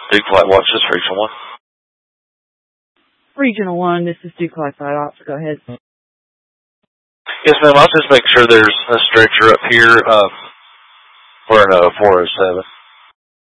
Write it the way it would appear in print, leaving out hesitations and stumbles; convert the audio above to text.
Duke Flight Watch, this is Regional 1. Regional 1, this is Duke Flight Ops. Go ahead. Yes, ma'am. I'll just make sure there's a stretcher up here. We're in 407.